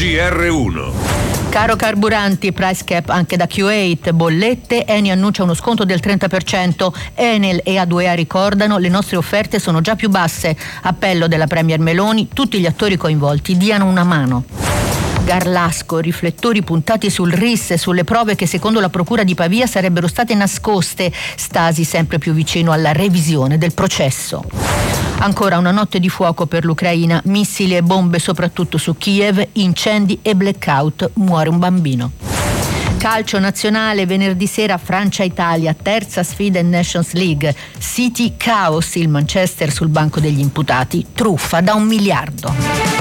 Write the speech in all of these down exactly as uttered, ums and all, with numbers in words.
G R uno. Caro carburanti, price cap anche da Q otto, bollette, Eni annuncia uno sconto del trenta per cento, Enel e A due A ricordano le nostre offerte sono già più basse, appello della Premier Meloni, tutti gli attori coinvolti diano una mano. Garlasco, riflettori puntati sul R I S e sulle prove che secondo la Procura di Pavia sarebbero state nascoste, Stasi sempre più vicino alla revisione del processo. Ancora una notte di fuoco per l'Ucraina, missili e bombe soprattutto su Kiev, incendi e blackout, muore un bambino. Calcio nazionale, venerdì sera Francia-Italia, terza sfida in Nations League, City caos, il Manchester sul banco degli imputati, truffa da un miliardo.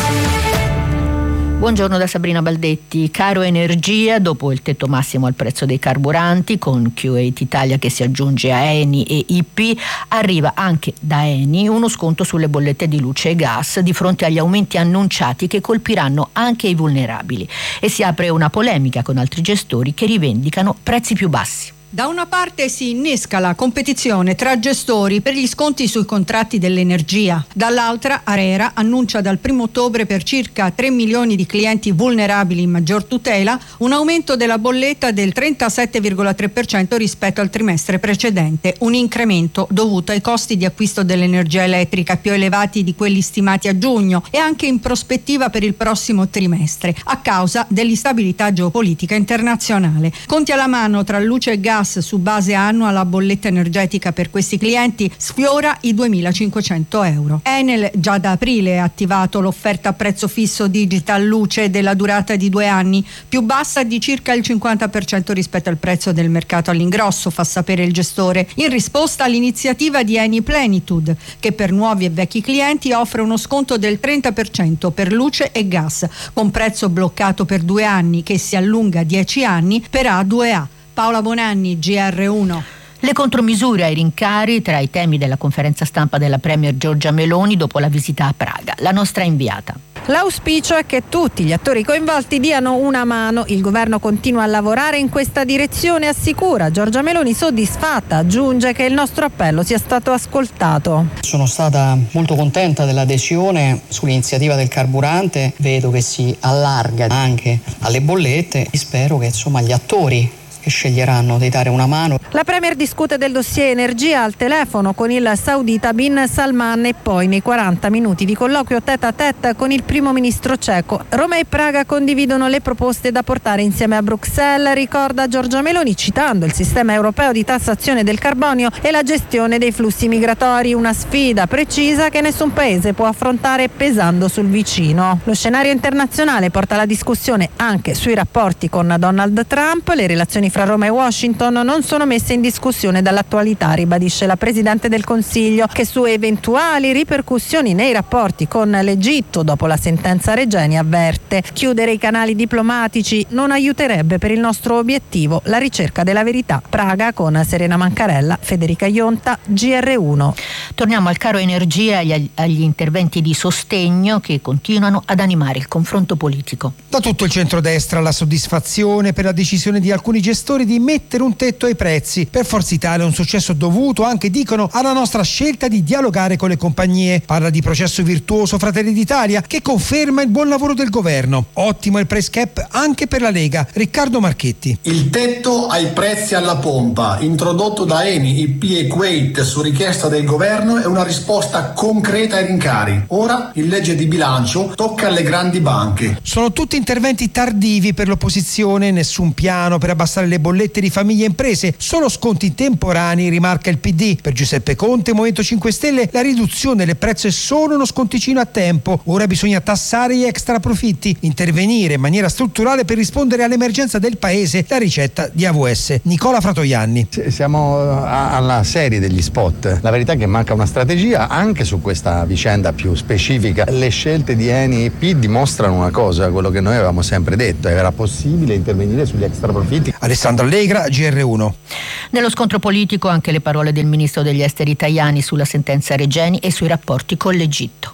Buongiorno da Sabrina Baldetti. Caro energia, dopo il tetto massimo al prezzo dei carburanti, con Q otto Italia che si aggiunge a Eni e I P, arriva anche da Eni uno sconto sulle bollette di luce e gas di fronte agli aumenti annunciati che colpiranno anche i vulnerabili. E si apre una polemica con altri gestori che rivendicano prezzi più bassi. Da una parte si innesca la competizione tra gestori per gli sconti sui contratti dell'energia, dall'altra ARERA annuncia dal primo ottobre per circa tre milioni di clienti vulnerabili in maggior tutela un aumento della bolletta del trentasette virgola tre per cento rispetto al trimestre precedente, un incremento dovuto ai costi di acquisto dell'energia elettrica più elevati di quelli stimati a giugno e anche in prospettiva per il prossimo trimestre, a causa dell'instabilità geopolitica internazionale. Conti alla mano, tra luce e gas su base annua la bolletta energetica per questi clienti sfiora i duemilacinquecento euro. Enel già da aprile ha attivato l'offerta a prezzo fisso digital luce della durata di due anni, più bassa di circa il cinquanta per cento rispetto al prezzo del mercato all'ingrosso, fa sapere il gestore, in risposta all'iniziativa di Eni Plenitude, che per nuovi e vecchi clienti offre uno sconto del trenta per cento per luce e gas, con prezzo bloccato per due anni che si allunga a dieci anni per A due A. Paola Bonanni, G R uno. Le contromisure ai rincari tra i temi della conferenza stampa della Premier Giorgia Meloni dopo la visita a Praga. La nostra inviata. L'auspicio è che tutti gli attori coinvolti diano una mano. Il governo continua a lavorare in questa direzione, assicura. Giorgia Meloni soddisfatta, aggiunge che il nostro appello sia stato ascoltato. Sono stata molto contenta dell'adesione sull'iniziativa del carburante, vedo che si allarga anche alle bollette e spero che insomma gli attori che sceglieranno di dare una mano. La Premier discute del dossier energia al telefono con il saudita Bin Salman e poi nei quaranta minuti di colloquio tête à tête con il primo ministro ceco. Roma e Praga condividono le proposte da portare insieme a Bruxelles, ricorda Giorgia Meloni citando il sistema europeo di tassazione del carbonio e la gestione dei flussi migratori, una sfida precisa che nessun paese può affrontare pesando sul vicino. Lo scenario internazionale porta la discussione anche sui rapporti con Donald Trump. Le relazioni fra Roma e Washington non sono messe in discussione dall'attualità, ribadisce la Presidente del Consiglio, che su eventuali ripercussioni nei rapporti con l'Egitto dopo la sentenza Regeni avverte: chiudere i canali diplomatici non aiuterebbe per il nostro obiettivo, la ricerca della verità. Praga con Serena Mancarella, Federica Ionta, G R uno. Torniamo al caro energia e agli, agli interventi di sostegno che continuano ad animare il confronto politico. Da tutto il centrodestra la soddisfazione per la decisione di alcuni gestori di mettere un tetto ai prezzi. Per Forza Italia è un successo dovuto anche, dicono, alla nostra scelta di dialogare con le compagnie. Parla di processo virtuoso Fratelli d'Italia, che conferma il buon lavoro del governo. Ottimo il price cap anche per la Lega. Riccardo Marchetti. Il tetto ai prezzi alla pompa, introdotto da Eni, I P e Kuwait su richiesta del governo, è una risposta concreta ai rincari. Ora, in legge di bilancio, tocca alle grandi banche. Sono tutti interventi tardivi per l'opposizione, nessun piano per abbassare le bollette di famiglie e imprese, solo sconti temporanei, rimarca il P D. Per Giuseppe Conte, Movimento cinque Stelle, la riduzione del prezzo è solo uno sconticino a tempo. Ora bisogna tassare gli extra profitti, intervenire in maniera strutturale per rispondere all'emergenza del paese, la ricetta di A V S. Nicola Fratoianni. Siamo alla serie degli spot. La verità è che manca una strategia anche su questa vicenda più specifica. Le scelte di Eni e I P dimostrano una cosa, quello che noi avevamo sempre detto: era possibile intervenire sugli extra profitti. Alessandro Allegra, G R uno. Nello scontro politico anche le parole del ministro degli esteri Tajani sulla sentenza Regeni e sui rapporti con l'Egitto.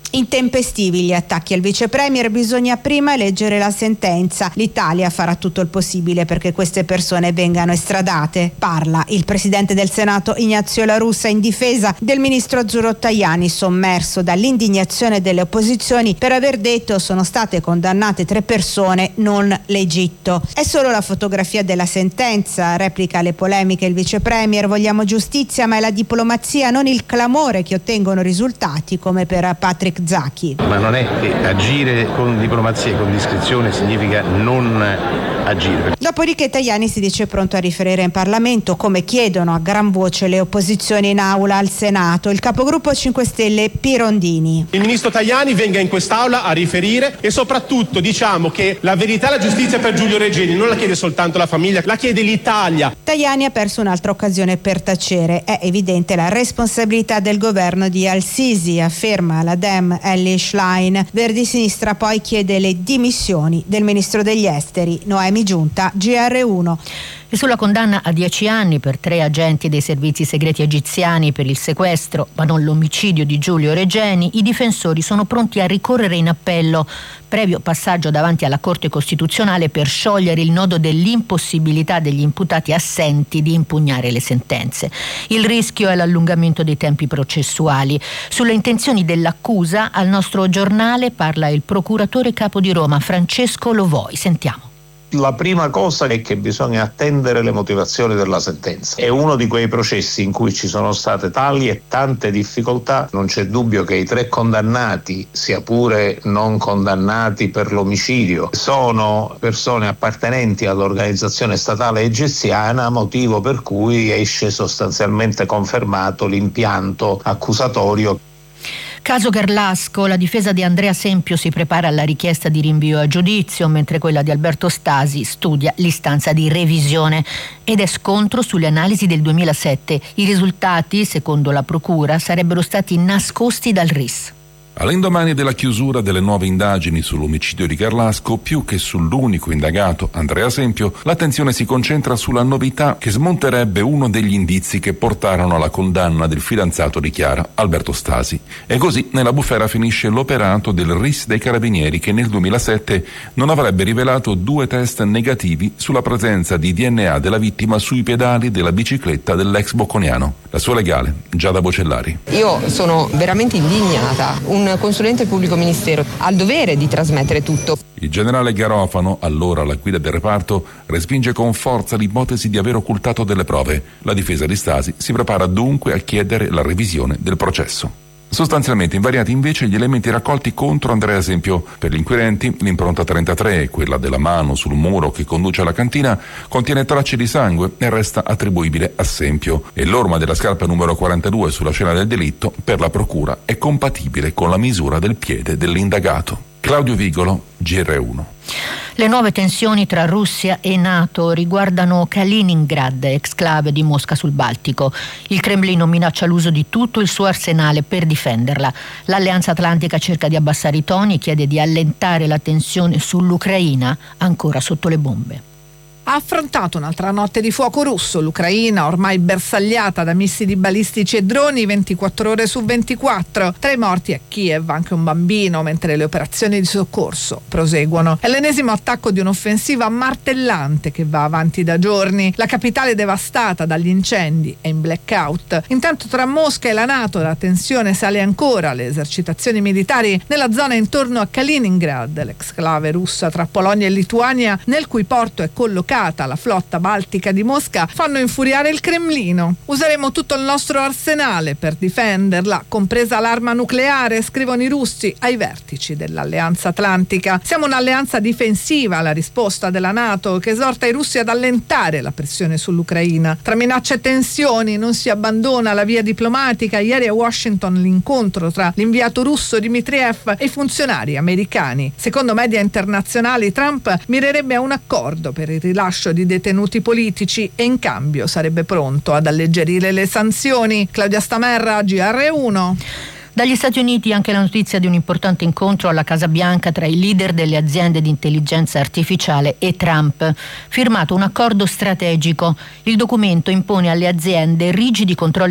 Intempestivi gli attacchi al vice premier, bisogna prima leggere la sentenza. L'Italia farà tutto il possibile perché queste persone vengano estradate. Parla il presidente del Senato Ignazio La Russa in difesa del ministro Azzurro Tajani, sommerso dall'indignazione delle opposizioni per aver detto sono state condannate tre persone, non l'Egitto. È solo la fotografia della sentenza, replica le polemiche il vice premier. Vogliamo giustizia, ma è la diplomazia, non il clamore, che ottengono risultati come per Patrick Zaki. Ma non è che agire con diplomazia e con discrezione significa non agire. Dopodiché Tajani si dice pronto a riferire in Parlamento, come chiedono a gran voce le opposizioni in aula al Senato. Il capogruppo cinque Stelle Pirondini. Il ministro Tajani venga in quest'aula a riferire e soprattutto diciamo che la verità e la giustizia per Giulio Regeni non la chiede soltanto la famiglia, la chiede l'Italia. Tajani ha perso un'altra occasione per tacere. È evidente la responsabilità del governo di Al-Sisi, afferma la Dem Elly Schlein. Verdi Sinistra poi chiede le dimissioni del ministro degli esteri. Noemi Giunta, G R uno. E sulla condanna a dieci anni per tre agenti dei servizi segreti egiziani per il sequestro, ma non l'omicidio di Giulio Regeni, i difensori sono pronti a ricorrere in appello, previo passaggio davanti alla Corte Costituzionale per sciogliere il nodo dell'impossibilità degli imputati assenti di impugnare le sentenze. Il rischio è l'allungamento dei tempi processuali. Sulle intenzioni dell'accusa al nostro giornale parla il procuratore capo di Roma, Francesco Lovoi. Sentiamo. La prima cosa è che bisogna attendere le motivazioni della sentenza. È uno di quei processi in cui ci sono state tali e tante difficoltà. Non c'è dubbio che i tre condannati, sia pure non condannati per l'omicidio, sono persone appartenenti all'organizzazione statale egiziana, motivo per cui esce sostanzialmente confermato l'impianto accusatorio. Caso Garlasco, la difesa di Andrea Sempio si prepara alla richiesta di rinvio a giudizio, mentre quella di Alberto Stasi studia l'istanza di revisione. Ed è scontro sulle analisi del duemilasette. I risultati, secondo la procura, sarebbero stati nascosti dal R I S. All'indomani della chiusura delle nuove indagini sull'omicidio di Garlasco, più che sull'unico indagato, Andrea Sempio, l'attenzione si concentra sulla novità che smonterebbe uno degli indizi che portarono alla condanna del fidanzato di Chiara, Alberto Stasi. E così nella bufera finisce l'operato del R I S dei Carabinieri, che nel duemilasette non avrebbe rivelato due test negativi sulla presenza di D N A della vittima sui pedali della bicicletta dell'ex bocconiano. La sua legale, Giada Bocellari. Io sono veramente indignata. Un consulente del pubblico ministero ha il dovere di trasmettere tutto. Il generale Garofano, allora alla guida del reparto, respinge con forza l'ipotesi di aver occultato delle prove. La difesa di Stasi si prepara dunque a chiedere la revisione del processo. Sostanzialmente invariati invece gli elementi raccolti contro Andrea Sempio. Per gli inquirenti l'impronta trentatré, quella della mano sul muro che conduce alla cantina, contiene tracce di sangue e resta attribuibile a Sempio, e l'orma della scarpa numero quarantadue sulla scena del delitto per la procura è compatibile con la misura del piede dell'indagato. Claudio Vigolo, G R uno. Le nuove tensioni tra Russia e NATO riguardano Kaliningrad, exclave di Mosca sul Baltico. Il Cremlino minaccia l'uso di tutto il suo arsenale per difenderla. L'Alleanza Atlantica cerca di abbassare i toni e chiede di allentare la tensione sull'Ucraina, ancora sotto le bombe. Ha affrontato un'altra notte di fuoco russo. L'Ucraina, ormai bersagliata da missili balistici e droni ventiquattro ore su ventiquattro. Tra i morti a Kiev anche un bambino, mentre le operazioni di soccorso proseguono. È l'ennesimo attacco di un'offensiva martellante che va avanti da giorni. La capitale devastata dagli incendi è in blackout. Intanto tra Mosca e la NATO la tensione sale ancora. Le esercitazioni militari nella zona intorno a Kaliningrad, l'exclave russa tra Polonia e Lituania, nel cui porto è collocata la flotta baltica di Mosca, fanno infuriare il Cremlino. Useremo tutto il nostro arsenale per difenderla, compresa l'arma nucleare, scrivono i russi ai vertici dell'Alleanza Atlantica. Siamo un'alleanza difensiva, la risposta della NATO, che esorta i russi ad allentare la pressione sull'Ucraina. Tra minacce e tensioni non si abbandona la via diplomatica. Ieri a Washington l'incontro tra l'inviato russo Dmitriev e i funzionari americani. Secondo media internazionali, Trump mirerebbe a un accordo per il rilascio di detenuti politici e in cambio sarebbe pronto ad alleggerire le sanzioni. Claudia Stamerra, G R uno. Dagli Stati Uniti anche la notizia di un importante incontro alla Casa Bianca tra i leader delle aziende di intelligenza artificiale e Trump. Firmato un accordo strategico. Il documento impone alle aziende rigidi controlli